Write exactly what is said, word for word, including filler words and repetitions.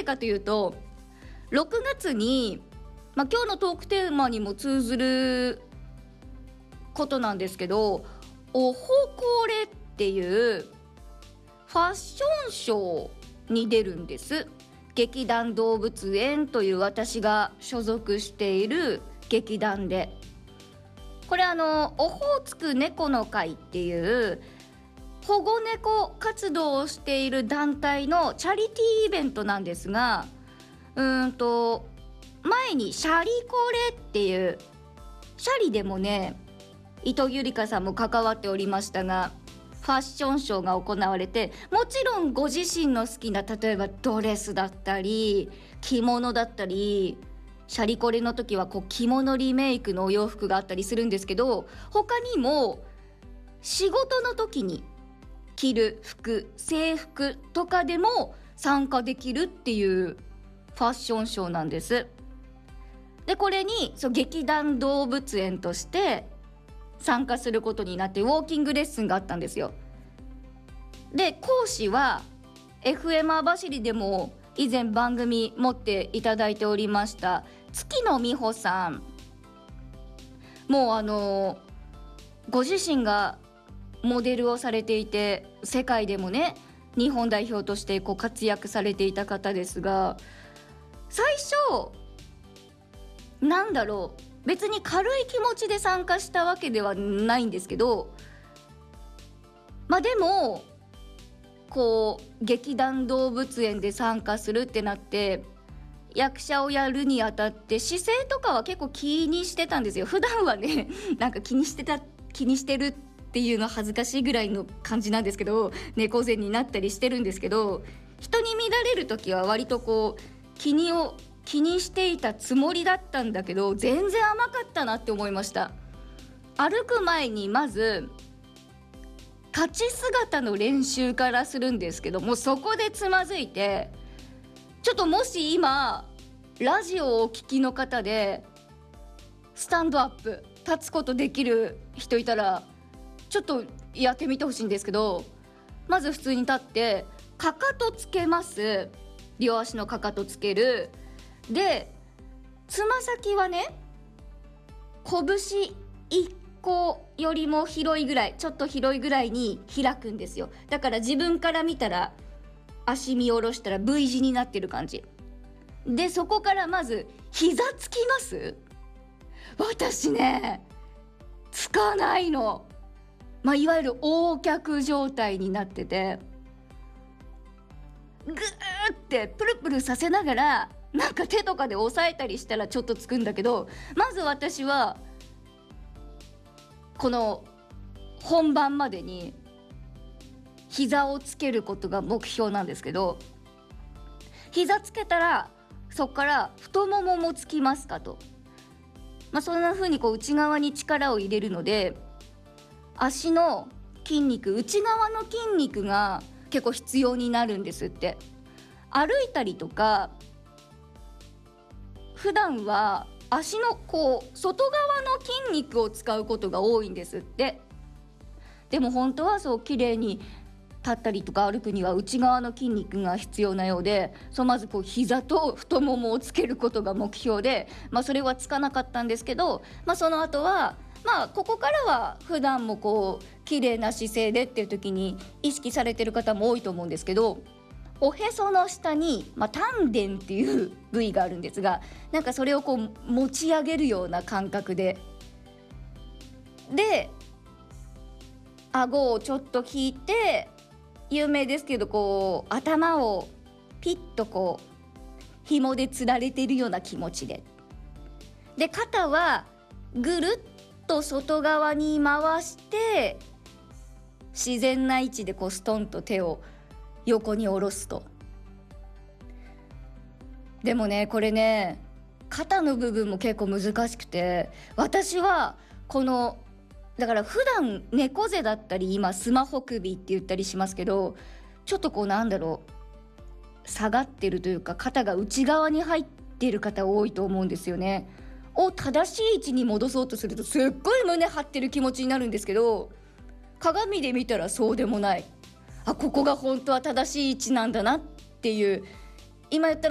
でかというと、ろくがつに、まあ、今日のトークテーマにも通ずることなんですけど、おほこれっていうファッションショーに出るんです。劇団動物園という私が所属している劇団で、これあのオホーツク猫の会っていう保護猫活動をしている団体のチャリティーイベントなんですが、うーんと前にシャリコレっていうシャリでもね伊藤ゆりかさんも関わっておりましたが、ファッションショーが行われて、もちろんご自身の好きな例えばドレスだったり着物だったり、シャリコレの時はこう着物リメイクのお洋服があったりするんですけど、他にも仕事の時に着る服、制服とかでも参加できるっていうファッションショーなんです。でこれにそう劇団動物園として参加することになってウォーキングレッスンがあったんですよ。で講師は エフエム 網走でも以前番組持っていただいておりました月野美穂さん。もうあのご自身がモデルをされていて、世界でもね日本代表としてこう活躍されていた方ですが、最初なんだろう、別に軽い気持ちで参加したわけではないんですけど、まあでもこう劇団動物園で参加するってなって役者をやるにあたって姿勢とかは結構気にしてたんですよ。普段はねなんか気にしてた気にしてるっていうのは恥ずかしいぐらいの感じなんですけど、猫背になったりしてるんですけど、人に見られる時は割とこう気にを気にしていたつもりだったんだけど、全然甘かったなって思いました。歩く前にまず立ち姿の練習からするんですけども、そこでつまずいて、ちょっともし今ラジオをお聞きの方でスタンドアップ立つことできる人いたらちょっとやってみてほしいんですけど、まず普通に立ってかかとつけます。両足のかかとつける。でつま先はね拳いっこよりも広いぐらい、ちょっと広いぐらいに開くんですよ。だから自分から見たら足見下ろしたら V 字になってる感じで、そこからまず膝つきます。私ねつかないの、まあ、いわゆる横脚状態になってて、ぐーってプルプルさせながらなんか手とかで押さえたりしたらちょっとつくんだけど、まず私はこの本番までに膝をつけることが目標なんですけど、膝つけたらそこから太もももつきますかと、まあ、そんな風にこう内側に力を入れるので、足の筋肉、内側の筋肉が結構必要になるんですって。歩いたりとか普段は足のこう外側の筋肉を使うことが多いんですって。でも本当はそう綺麗に立ったりとか歩くには内側の筋肉が必要なようで、そうまずこう膝と太ももをつけることが目標で、まあ、それはつかなかったんですけど、まあ、その後はまあここからは普段もこう綺麗な姿勢でっていう時に意識されてる方も多いと思うんですけど、おへその下に、まあ、丹田っていう部位があるんですが、なんかそれをこう持ち上げるような感覚で、で顎をちょっと引いて、有名ですけどこう頭をピッとこう紐でつられているような気持ちで、で肩はぐるっと外側に回して自然な位置でこうストンと手を横に下ろすと。でもねこれね肩の部分も結構難しくて、私はこのだから普段猫背だったり今スマホ首って言ったりしますけど、ちょっとこうなんだろう下がってるというか肩が内側に入ってる方多いと思うんですよね。を正しい位置に戻そうとするとすっごい胸張ってる気持ちになるんですけど、鏡で見たらそうでもない、あここが本当は正しい位置なんだなっていう、今言った